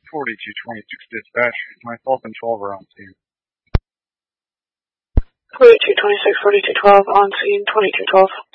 4226 dispatch. Myself and 12 are on scene. 4226, 4212 on scene, 2212.